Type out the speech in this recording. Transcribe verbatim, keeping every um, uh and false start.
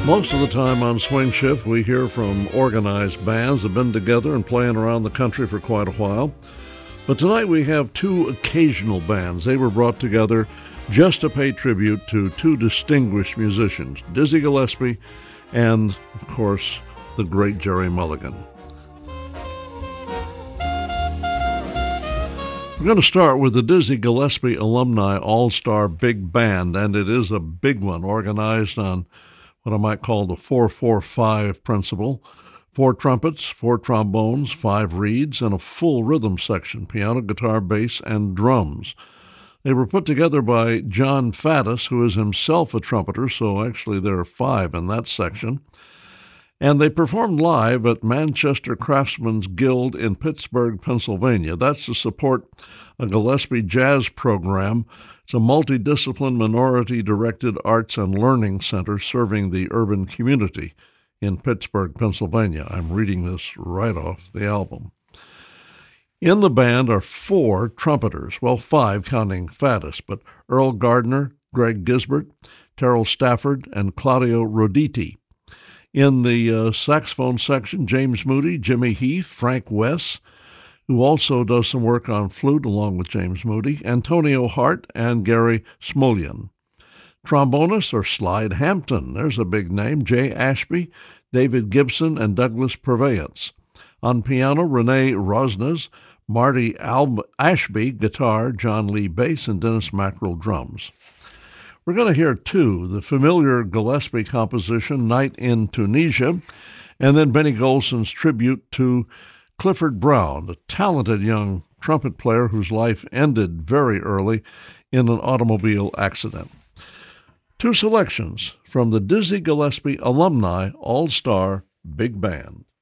Most of the time on Swing Shift, we hear from organized bands that have been together and playing around the country for quite a while. But tonight we have two occasional bands. They were brought together just to pay tribute to two distinguished musicians, Dizzy Gillespie and, of course, the great Gerry Mulligan. We're going to start with the Dizzy Gillespie Alumni All-Star Big Band, and it is a big one, organized on what I might call the four four five principle. Four trumpets, four trombones, five reeds, and a full rhythm section, piano, guitar, bass, and drums. They were put together by John Faddis, who is himself a trumpeter, so actually there are five in that section. And they performed live at Manchester Craftsmen's Guild in Pittsburgh, Pennsylvania. That's to support a Gillespie Jazz program. It's a multidiscipline, minority-directed arts and learning center serving the urban community in Pittsburgh, Pennsylvania. I'm reading this right off the album. In the band are four trumpeters, well, five counting Faddis, but Earl Gardner, Greg Gisbert, Terrell Stafford, and Claudio Roditi. In the uh, saxophone section, James Moody, Jimmy Heath, Frank Wess, who also does some work on flute along with James Moody, Antonio Hart, and Gary Smulyan. Trombonists are Slide Hampton, there's a big name, Jay Ashby, David Gibson, and Douglas Purveance. On piano, Renee Rosnes, Marty Al- Ashby, guitar, John Lee bass, and Dennis Mackerel drums. We're going to hear, too, the familiar Gillespie composition, Night in Tunisia, and then Benny Golson's tribute to Clifford Brown, a talented young trumpet player whose life ended very early in an automobile accident. Two selections from the Dizzy Gillespie Alumni All-Star Big Band.